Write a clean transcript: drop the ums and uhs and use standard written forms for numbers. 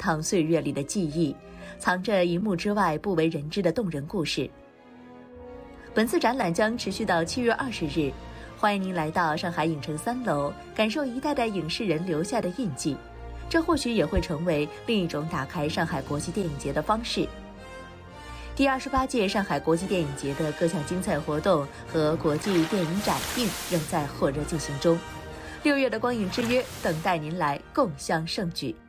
趟岁月里的记忆，藏着荧幕之外不为人知的动人故事。本次展览将持续到7月20日，欢迎您来到上海影城3楼，感受一代代影视人留下的印记。这或许也会成为另一种打开上海国际电影节的方式。第28届上海国际电影节的各项精彩活动和国际电影展映仍在火热进行中。6月的光影之约等待您来共襄盛举。